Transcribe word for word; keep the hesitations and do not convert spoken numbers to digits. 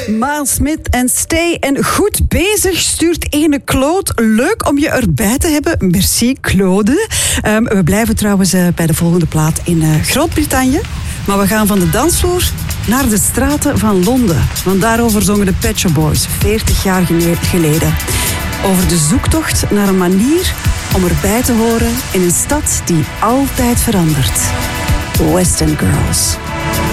Miles Smith en Stay. En goed bezig stuurt ene Claude. Leuk om je erbij te hebben. Merci, Claude. Um, we blijven trouwens uh, bij de volgende plaat in uh, Groot-Brittannië. Maar we gaan van de dansvloer naar de straten van Londen. Want daarover zongen de Pet Shop Boys veertig jaar geleden. Over de zoektocht naar een manier om erbij te horen in een stad die altijd verandert. Western Girls.